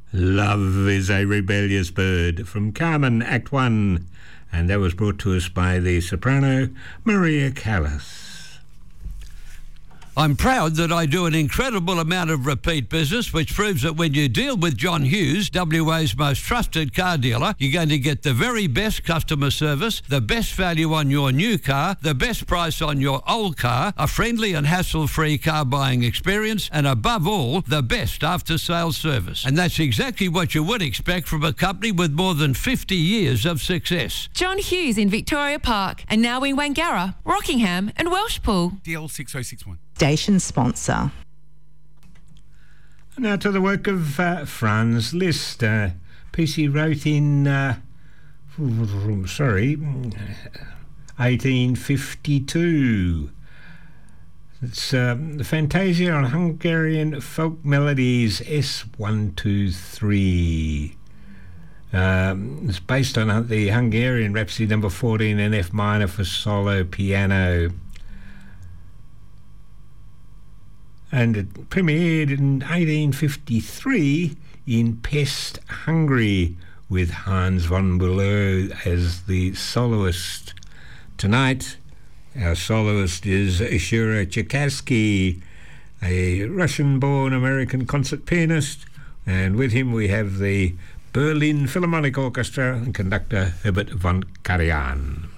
Love is a Rebellious Bird from Carmen, Act 1, and that was brought to us by the soprano Maria Callas. I'm proud that I do an incredible amount of repeat business, which proves that when you deal with John Hughes, WA's most trusted car dealer, you're going to get the very best customer service, the best value on your new car, the best price on your old car, a friendly and hassle-free car buying experience, and above all, the best after-sales service. And that's exactly what you would expect from a company with more than 50 years of success. John Hughes in Victoria Park, and now in Wangara, Rockingham and Welshpool. DL 6061. Station sponsor. Now to the work of Franz Liszt. Piece he wrote in 1852. It's the Fantasia on Hungarian Folk Melodies S123. It's based on the Hungarian Rhapsody number 14 in F minor for solo piano. And it premiered in 1853 in Pest, Hungary, with Hans von Bülow as the soloist. Tonight, our soloist is Shura Tchaikovsky, a Russian-born American concert pianist, and with him we have the Berlin Philharmonic Orchestra and conductor Herbert von Karajan.